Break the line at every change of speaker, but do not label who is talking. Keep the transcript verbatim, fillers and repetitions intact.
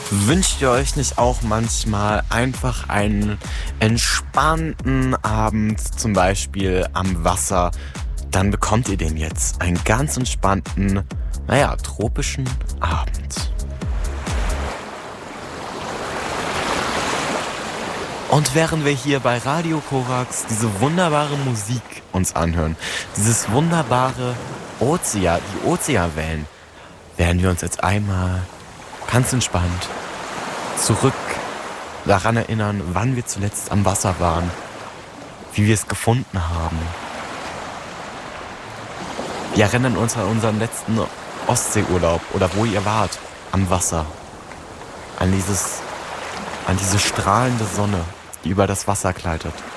Wünscht ihr euch nicht auch manchmal einfach einen entspannten Abend, zum Beispiel am Wasser? Dann bekommt ihr den jetzt. Einen ganz entspannten, naja, tropischen Abend. Und während wir hier bei Radio Korax diese wunderbare Musik uns anhören, dieses wunderbare Ozean, die Ozeanwellen, werden wir uns jetzt einmal ganz entspannt zurück daran erinnern, wann wir zuletzt am Wasser waren, wie wir es gefunden haben. Wir erinnern uns an unseren letzten Ostseeurlaub oder wo ihr wart, am Wasser. An dieses, an diese strahlende Sonne, die über das Wasser gleitet.